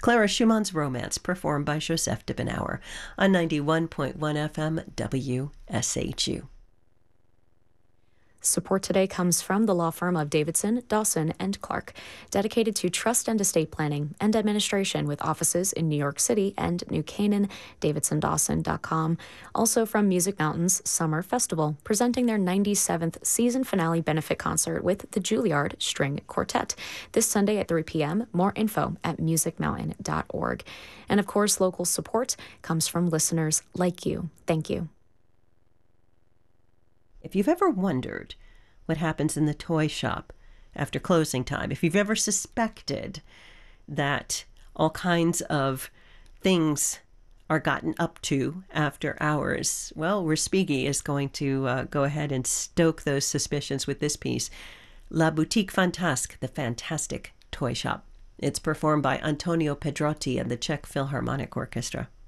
Clara Schumann's Romance, performed by Joseph de Benauer on 91.1 FM WSHU. Support today comes from the law firm of Davidson, Dawson, and Clark, dedicated to trust and estate planning and administration with offices in New York City and New Canaan, davidsondawson.com. Also from Music Mountain's Summer Festival, presenting their 97th season finale benefit concert with the Juilliard String Quartet this Sunday at 3 p.m. More info at musicmountain.org. And of course, local support comes from listeners like you. Thank you. If you've ever wondered what happens in the toy shop after closing time, if you've ever suspected that all kinds of things are gotten up to after hours, well, Respighi is going to go ahead and stoke those suspicions with this piece, La Boutique Fantasque, the Fantastic Toy Shop. It's performed by Antonio Pedrotti and the Czech Philharmonic Orchestra.